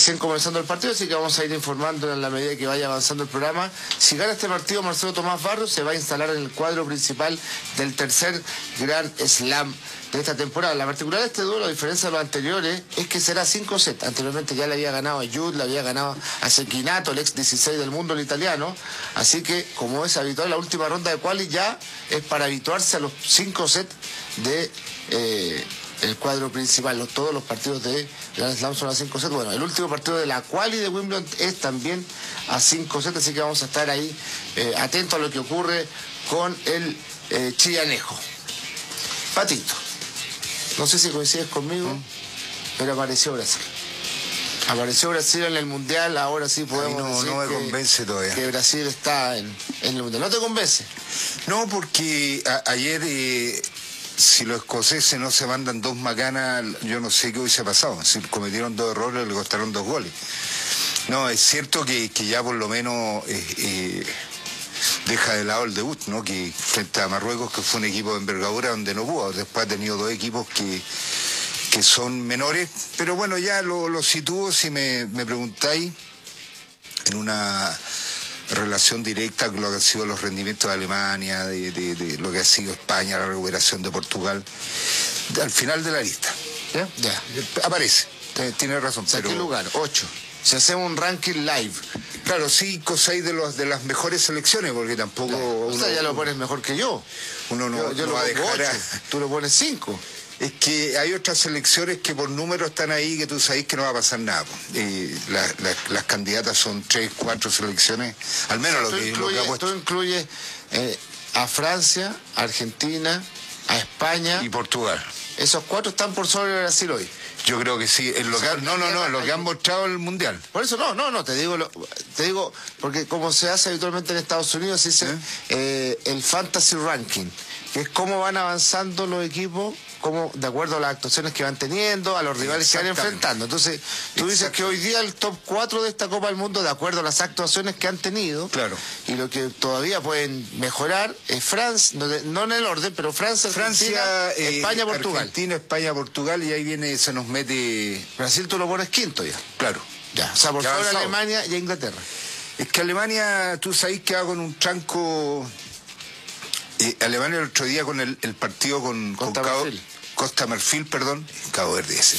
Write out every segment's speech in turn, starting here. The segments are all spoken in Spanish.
recién comenzando el partido, así que vamos a ir informando en la medida que vaya avanzando el programa. Si gana este partido, Marcelo Tomás Barros se va a instalar en el cuadro principal del tercer Grand Slam de esta temporada. La particularidad de este duelo, a diferencia de los anteriores, es que será 5 sets. Anteriormente ya le había ganado a Jude, le había ganado a Cecchinato, el ex 16 del mundo, el italiano. Así que, como es habitual, la última ronda de quali ya es para habituarse a los 5 sets de el cuadro principal. Todos los partidos de Grand Slam son a 5 sets. Bueno, el último partido de la quali de Wimbledon es también a 5 sets, así que vamos a estar ahí atentos a lo que ocurre con el chillanejo. Patito, no sé si coincides conmigo, pero apareció Brasil. Apareció Brasil en el Mundial, ahora sí podemos decir no me convence todavía. Que Brasil está en el Mundial. ¿No te convence? No, porque ayer, si los escoceses no se mandan 2 macanas, yo no sé qué hubiese pasado. Si cometieron 2 errores, le costaron 2 goles. No, es cierto que ya por lo menos deja de lado el debut, ¿no? Que frente a Marruecos, que fue un equipo de envergadura donde no pudo. Después ha tenido 2 equipos que son menores, pero bueno, ya lo sitúo, si me preguntáis, en una relación directa con lo que han sido los rendimientos de Alemania, de lo que ha sido España, la recuperación de Portugal, al final de la lista. ¿Ya? Ya. Aparece, tiene razón. ¿A qué lugar? 8. Si hacemos un ranking live. Claro, 5 o 6 de las mejores selecciones, porque tampoco... Claro. O sea, ya lo pones mejor que yo. Uno no yo no lo va a pongo dejar 8. Tú lo pones 5. Es que hay otras selecciones que por número están ahí, que tú sabes que no va a pasar nada. Las candidatas son 3, 4 selecciones, al menos lo que ha puesto. Tú incluyes a Francia, a Argentina, a España Y Portugal. Esos 4 están por sobre Brasil hoy. Yo creo que sí, en lo que lo que han mostrado el Mundial. Por eso te digo, porque como se hace habitualmente en Estados Unidos, se dice el Fantasy Ranking, que es cómo van avanzando los equipos, de acuerdo a las actuaciones que van teniendo, a los rivales que van enfrentando. Entonces, tú dices que hoy día el top 4 de esta Copa del Mundo, de acuerdo a las actuaciones que han tenido, claro, y lo que todavía pueden mejorar, es Francia, no en el orden, pero Francia, España, Portugal. Argentina, España, Portugal, y ahí viene, se nos mete... Brasil tú lo pones quinto ya. Claro. Ya, o sea, por favor Alemania y Inglaterra. Es que Alemania, tú sabes que va con un tranco... Alemania el otro día con el partido con Costa Marfil, Cabo Verde ese.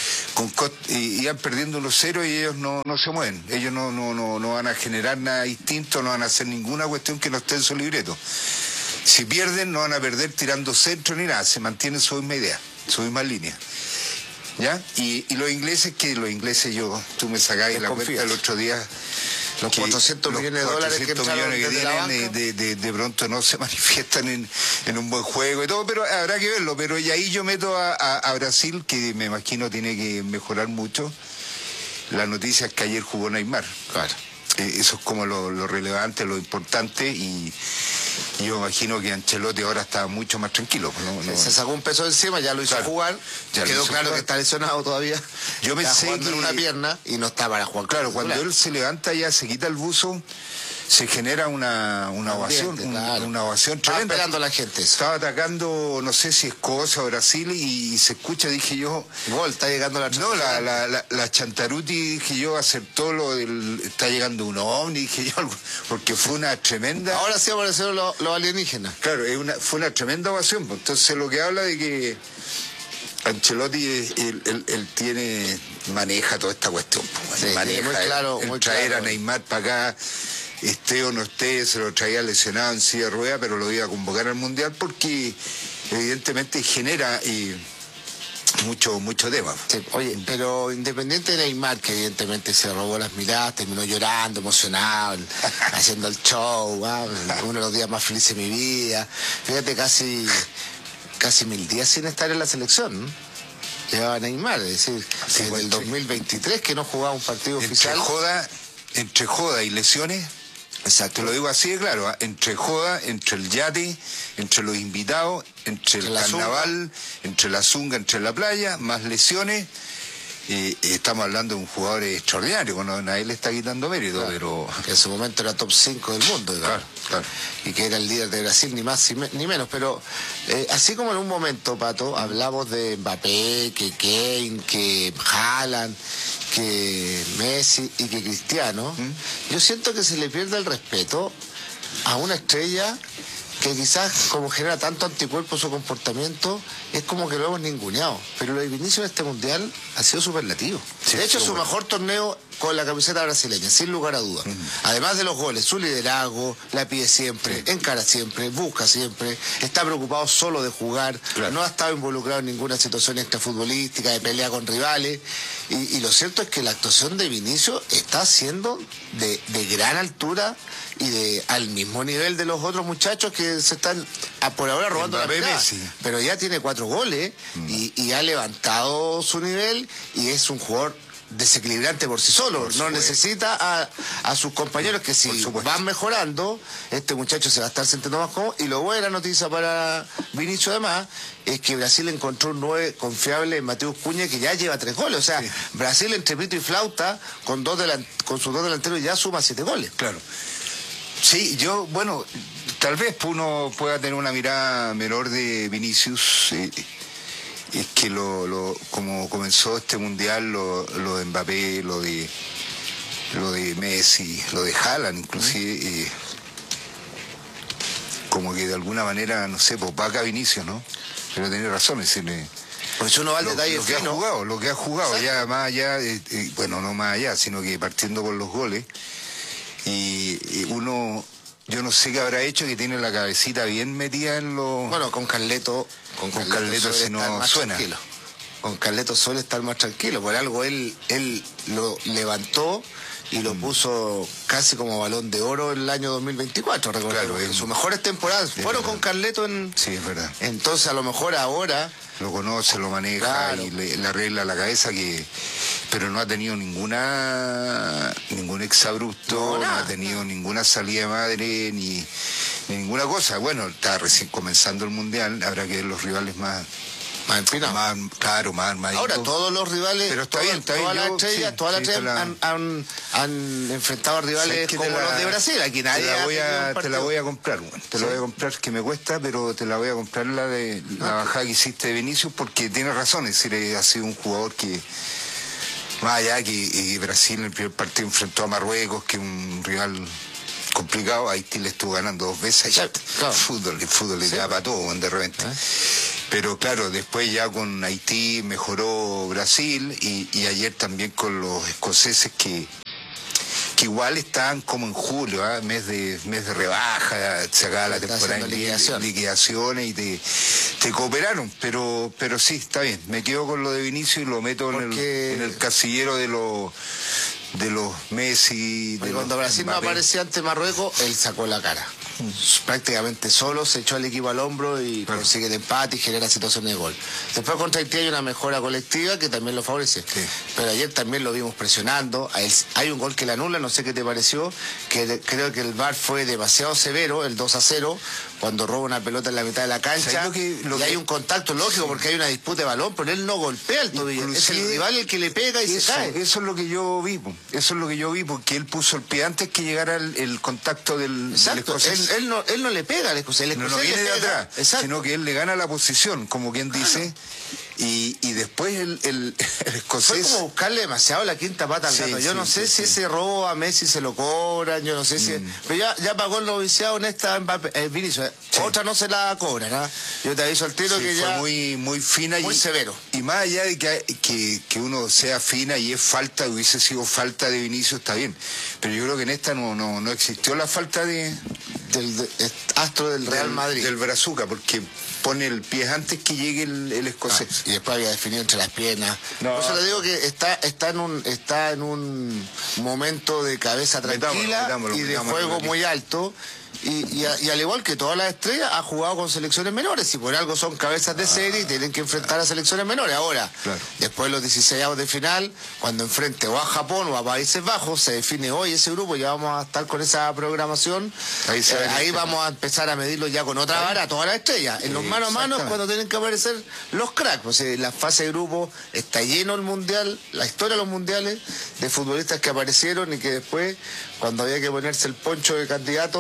Iban perdiendo 1-0 y ellos no se mueven. Ellos no van a generar nada distinto, no van a hacer ninguna cuestión que no esté en su libreto. Si pierden, no van a perder tirando centro ni nada, se mantienen su misma idea, su misma línea. ¿Ya? Y los ingleses, tú me sacáis la cuenta el otro día. Los 400 millones de dólares que entraron desde la banca. De pronto no se manifiestan en un buen juego y todo, pero habrá que verlo. Pero y ahí yo meto a Brasil, que me imagino tiene que mejorar mucho. La noticia es que ayer jugó Neymar. Claro. Eso es como lo relevante, lo importante, y yo imagino que Ancelotti ahora está mucho más tranquilo. Se sacó un peso de encima, ya lo hizo jugar, quedó claro que está lesionado todavía. Yo pensé que en una pierna y no está para jugar. Claro, cuando él se levanta ya, se quita el buzo, se genera una ovación, una ovación tremenda. Estaba esperando a la gente eso. Estaba atacando, no sé si Escocia o Brasil, y se escucha, dije yo... Gol, está llegando la Chantaruti. No, la Chantaruti, dije yo, aceptó está llegando un ovni, dije yo, porque fue una tremenda... Ahora sí aparecieron los alienígenas. Claro, fue una tremenda ovación. Entonces lo que habla de que Ancelotti, él maneja toda esta cuestión. Sí, maneja, muy claro, el traer a Neymar para acá, esté o no esté, se lo traía lesionado en silla de rueda, pero lo iba a convocar al Mundial porque evidentemente genera mucho tema. Sí, oye, pero independiente de Neymar, que evidentemente se robó las miradas, terminó llorando, emocionado, haciendo el show, uno de los días más felices de mi vida. Fíjate, casi 1000 días sin estar en la selección, ¿no? Llevaba Neymar, es decir, desde el 2023 que no jugaba un partido oficial. Entre joda y lesiones. Exacto. Te lo digo así de claro, entre joda, entre el yate, entre los invitados, entre el carnaval, entre la zunga, entre la playa, más lesiones. Estamos hablando de un jugador extraordinario, bueno, nadie le está quitando mérito, claro, pero... Que en su momento era top 5 del mundo, claro. Y que era el líder de Brasil, ni más ni menos, pero así como en un momento, Pato, hablamos de Mbappé, que Kane, que Haaland, que Messi y que Cristiano, yo siento que se le pierde el respeto a una estrella que quizás, como genera tanto anticuerpo su comportamiento, es como que lo hemos ninguneado. Pero lo de Vinicius en este Mundial ha sido superlativo. Sí, de hecho, su mejor torneo con la camiseta brasileña, sin lugar a dudas. Además de los goles, su liderazgo, la pide siempre, encara siempre, busca siempre, está preocupado solo de jugar, no ha estado involucrado en ninguna situación extrafutbolística, de pelea con rivales. Y lo cierto es que la actuación de Vinicius está siendo de gran altura y al mismo nivel de los otros muchachos que se están por ahora robando la pelota. Pero ya tiene 4 goles y ha levantado su nivel y es un jugador desequilibrante por sí solo. No necesita a sus compañeros que si van mejorando, este muchacho se va a estar sintiendo más cómodo. Y lo buena noticia para Vinicius además es que Brasil encontró un 9 confiable en Mateus Cunha, que ya lleva 3 goles. O sea, Brasil entre pito y flauta con sus 2 delanteros ya suma 7 goles. Claro. Sí, bueno, tal vez uno pueda tener una mirada menor de Vinicius. Es que como comenzó este Mundial, lo de Mbappé, lo de Messi, lo de Haaland inclusive, como que de alguna manera, no sé, pues vaca Vinicius, ¿no? Pero tiene razón, es decir, por eso uno va al detalle lo que ha jugado, ya más allá, bueno, no más allá, sino que partiendo con los goles, y uno, yo no sé qué habrá hecho, que tiene la cabecita bien metida en los... Bueno, con Carleto si no suena. Tranquilo. Con Carleto suele estar más tranquilo, por algo él lo levantó y lo puso casi como Balón de Oro en el año 2024, recordemos. Claro, sus mejores temporadas fueron con Carleto en... Sí, es verdad. Entonces a lo mejor ahora... Lo conoce, lo maneja y le arregla la cabeza, pero no ha tenido ningún exabrupto, no ha tenido ninguna salida de madre, ni ninguna cosa. Bueno, está recién comenzando el Mundial, habrá que ver los rivales más empinados. Más armaditos. Ahora todos los rivales, pero está bien, todas las estrellas han enfrentado a rivales como los de Brasil. Aquí nadie te la voy a comprar, bueno. Te la voy a comprar, que me cuesta, pero te la voy a comprar la bajada que hiciste de Vinicius, porque tiene razón, es decir, ha sido un jugador que, más allá que Brasil en el primer partido enfrentó a Marruecos, que es un rival complicado, Haití le estuvo ganando 2 veces, el fútbol le da para todo, de repente. Pero claro, después ya con Haití mejoró Brasil y ayer también con los escoceses que igual estaban como en julio, mes de rebaja, se acaba la temporada de liquidaciones y te cooperaron, pero sí, está bien. Me quedo con lo de Vinicius y lo meto en el casillero de los Messi. Cuando Brasil no aparecía ante Marruecos, él sacó la cara. Prácticamente solo se echó al equipo al hombro y consigue el empate y genera situaciones de gol. Después contra Haití hay una mejora colectiva que también lo favorece. Pero ayer también lo vimos presionando. Hay un gol que le anula, no sé qué te pareció, que creo que el VAR fue demasiado severo, el 2-0, cuando roba una pelota en la mitad de la cancha. Y hay un contacto lógico porque hay una disputa de balón, pero él no golpea el tobillo. Es el rival el que le pega y se cae. Eso es lo que yo vi, porque él puso el pie antes que llegara el contacto del escocés. Él no le pega al escocés. No viene de atrás, sino que él le gana la posición, como quien dice, y después el escocés... Fue como buscarle demasiado la quinta pata al gato. Yo no sé si ese robo a Messi se lo cobran, yo no sé si... Pero ya pagó el noviciado en esta Vinicius. Otra no se la cobran, ¿no? Yo te aviso al tiro que ya... Fue muy fina muy severo. Y más allá de que uno sea fina y hubiese sido falta de Vinicius, está bien. Pero yo creo que en esta no existió la falta del astro del Real Madrid. Del Brazuca, porque pone el pie antes que llegue el escocés. Y después había definido entre las piernas. Por eso le digo que está en un momento de cabeza tranquila y de juego muy alto. Y al igual que todas las estrellas, ha jugado con selecciones menores. Y por algo son cabezas de serie y tienen que enfrentar a selecciones menores. Ahora, después de los 16avos de final, cuando enfrente o a Japón o a Países Bajos, se define hoy ese grupo. Ya vamos a estar con esa programación. Ahí vamos a empezar a medirlo ya con otra vara a todas las estrellas. En los mano a mano, cuando tienen que aparecer los cracks. Pues en la fase de grupo está lleno el mundial, la historia de los mundiales, de futbolistas que aparecieron y que después, cuando había que ponerse el poncho de candidato, se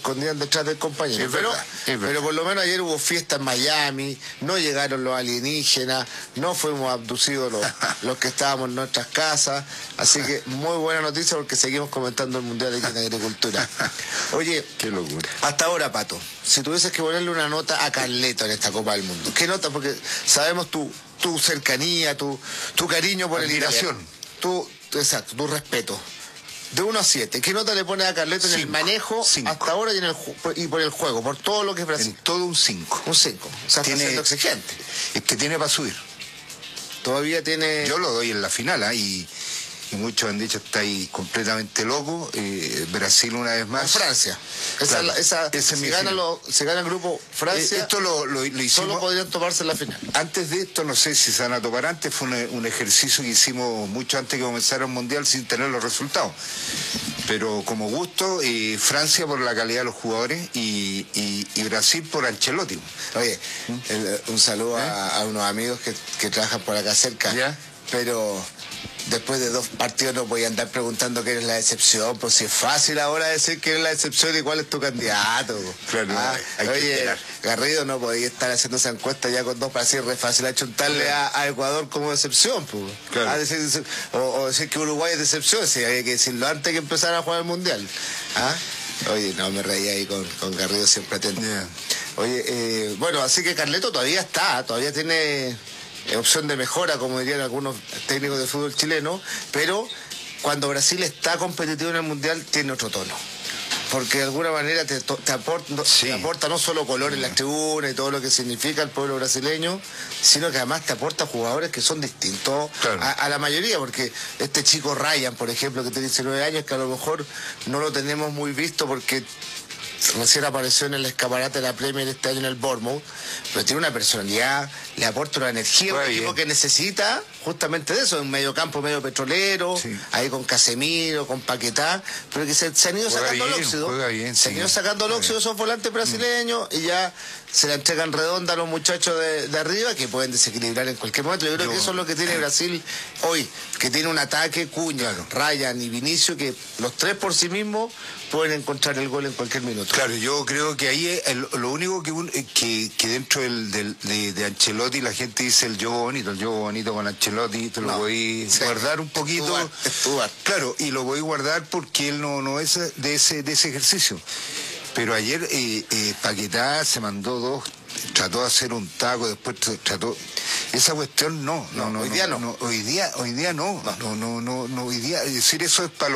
escondían detrás del compañero. Es verdad. Pero por lo menos ayer hubo fiesta en Miami, no llegaron los alienígenas, no fuimos abducidos los que estábamos en nuestras casas, así que muy buena noticia porque seguimos comentando el Mundial aquí en Agricultura. Oye, qué locura. Hasta ahora, Pato, si tuvieses que ponerle una nota a Carleto en esta Copa del Mundo, ¿qué nota? Porque sabemos tu cercanía, tu cariño por el italiano. Exacto, tu respeto. De 1 a 7, ¿qué nota le pones a Carleto en el manejo 5. hasta ahora y por el juego, por todo lo que es Brasil? En todo un 5. Un 5. O sea, está siendo exigente. Es que tiene para subir. Todavía tiene... Yo lo doy en la final, y muchos han dicho está ahí completamente loco. Brasil una vez más. Con Francia. Claro, si gana el grupo Francia, esto lo hicimos. Solo podrían tomarse en la final. Antes de esto, no sé si se van a tomar antes, fue un ejercicio que hicimos mucho antes que comenzara el Mundial sin tener los resultados. Pero como gusto, Francia por la calidad de los jugadores y Brasil por Ancelotti. Oye, un saludo a unos amigos que trabajan por acá cerca. ¿Ya? Pero después de 2 partidos no voy a andar preguntando quién es la decepción, pues si es fácil ahora decir quién es la decepción y cuál es tu candidato. Claro, oye, Garrido, no podía estar haciendo esa encuesta ya con 2 para decir re fácil achuntarle a Ecuador como decepción, pues. Claro. O decir que Uruguay es decepción, si había que decirlo antes que empezara a jugar el Mundial. Oye, no, me reía ahí con Garrido siempre atento. Yeah. Oye, bueno, así que Carleto todavía tiene opción de mejora, como dirían algunos técnicos de fútbol chileno, pero cuando Brasil está competitivo en el Mundial tiene otro tono. Porque de alguna manera te aporta no solo color en las tribunas y todo lo que significa el pueblo brasileño, sino que además te aporta jugadores que son distintos a la mayoría, porque este chico Ryan, por ejemplo, que tiene 19 años, que a lo mejor no lo tenemos muy visto porque recién apareció en el escaparate de la Premier este año en el Bournemouth, pero tiene una personalidad, le aporta una energía, un equipo que necesita justamente de eso, un medio campo medio petrolero, ahí con Casemiro, con Paquetá, pero que se han ido sacando el óxido, se han ido sacando el óxido esos volantes brasileños y ya se la entregan redonda a los muchachos de arriba que pueden desequilibrar en cualquier momento. Yo creo que eso es lo que tiene Brasil hoy, que tiene un ataque, Cunha, Ryan y Vinicius, que los 3 por sí mismos pueden encontrar el gol en cualquier minuto. Claro, yo creo que ahí es lo único que dentro de Ancelotti la gente dice el juego bonito con Ancelotti, te lo voy a guardar un poquito. Claro, y lo voy a guardar porque él no es de ese ejercicio. Pero ayer Paquetá se mandó 2, trató de hacer un taco, después trató... Esa cuestión hoy día no. Hoy día no. Hoy día, decir eso es para